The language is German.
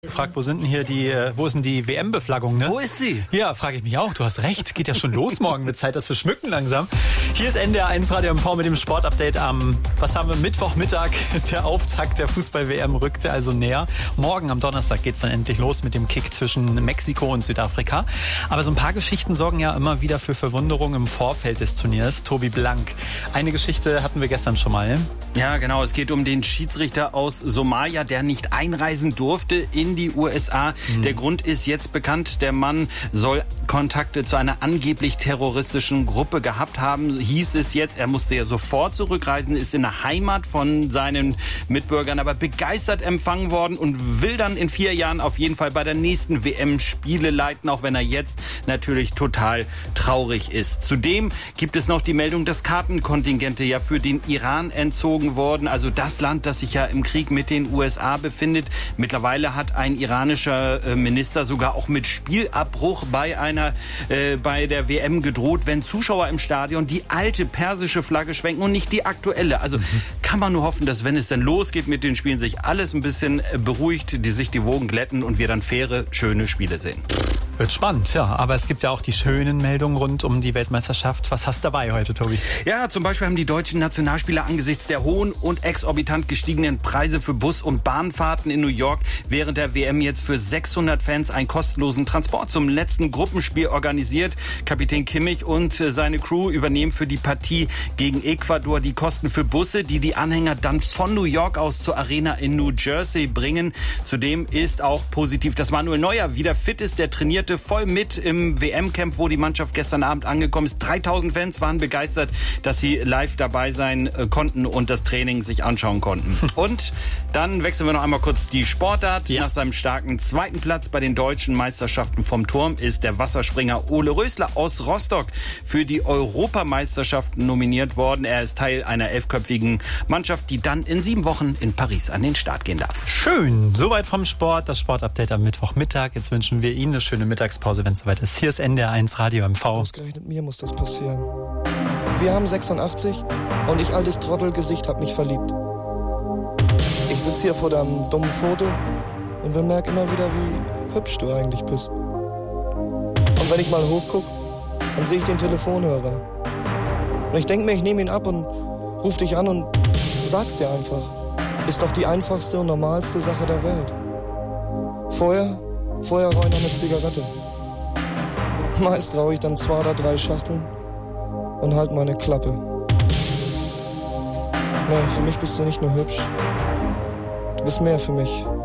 Gefragt, wo ist denn die WM-Beflaggung, ne? Wo ist sie? Ja, frage ich mich auch. Du hast recht. Geht ja schon los morgen. Wird Zeit, dass wir schmücken langsam. Hier ist NDR 1 Radio MV mit dem Sportupdate am, Mittwochmittag. Der Auftakt der Fußball-WM rückte also näher. Morgen am Donnerstag geht's dann endlich los mit dem Kick zwischen Mexiko und Südafrika. Aber so ein paar Geschichten sorgen ja immer wieder für Verwunderung im Vorfeld des Turniers. Tobi Blank. Eine Geschichte hatten wir gestern schon mal. Ja, genau. Es geht um den Schiedsrichter aus Somalia, der nicht einreisen durfte in die USA. Der Grund ist jetzt bekannt. Der Mann soll Kontakte zu einer angeblich terroristischen Gruppe gehabt haben. Hieß es jetzt, er musste ja sofort zurückreisen, ist in der Heimat von seinen Mitbürgern aber begeistert empfangen worden und will dann in 4 Jahren auf jeden Fall bei der nächsten WM Spiele leiten, auch wenn er jetzt natürlich total traurig ist. Zudem gibt es noch die Meldung, dass Kartenkontingente ja für den Iran entzogen wurden. Also das Land, das sich ja im Krieg mit den USA befindet. Mittlerweile hat ein iranischer Minister sogar auch mit Spielabbruch bei der WM gedroht, wenn Zuschauer im Stadion die alte persische Flagge schwenken und nicht die aktuelle. Also kann man nur hoffen, dass wenn es dann losgeht mit den Spielen, sich alles ein bisschen beruhigt, sich die Wogen glätten und wir dann faire, schöne Spiele sehen. Wird spannend, ja. Aber es gibt ja auch die schönen Meldungen rund um die Weltmeisterschaft. Was hast du dabei heute, Tobi? Ja, zum Beispiel haben die deutschen Nationalspieler angesichts der hohen und exorbitant gestiegenen Preise für Bus- und Bahnfahrten in New York während der WM jetzt für 600 Fans einen kostenlosen Transport zum letzten Gruppenspiel organisiert. Kapitän Kimmich und seine Crew übernehmen für die Partie gegen Ecuador die Kosten für Busse, die die Anhänger dann von New York aus zur Arena in New Jersey bringen. Zudem ist auch positiv, dass Manuel Neuer wieder fit ist. Der trainierte voll mit im WM-Camp, wo die Mannschaft gestern Abend angekommen ist. 3000 Fans waren begeistert, dass sie live dabei sein konnten und das Training sich anschauen konnten. Und dann wechseln wir noch einmal kurz die Sportart. Ja. Nach seinem starken 2. Platz bei den deutschen Meisterschaften vom Turm ist der Wasserspringer Ole Rösler aus Rostock für die Europameisterschaften nominiert worden. Er ist Teil einer 11-köpfigen Mannschaft, die dann in 7 Wochen in Paris an den Start gehen darf. Schön. Soweit vom Sport. Das Sportupdate am Mittwochmittag. Jetzt wünschen wir Ihnen eine schöne Mittagspause, wenn es soweit ist. Hier ist NDR 1 Radio MV. Ausgerechnet mir muss das passieren. Wir haben 86 und ich, altes Trottelgesicht, hab mich verliebt. Ich sitze hier vor deinem dummen Foto und bemerke immer wieder, wie hübsch du eigentlich bist. Und wenn ich mal hochguck, dann sehe ich den Telefonhörer. Und ich denke mir, ich nehme ihn ab und ruf dich an und sag's dir einfach. Ist doch die einfachste und normalste Sache der Welt. Vorher rauche ich noch eine Zigarette. Meist rauche ich dann 2 oder 3 Schachteln und halt meine Klappe. Nee, für mich bist du nicht nur hübsch. Du bist mehr für mich.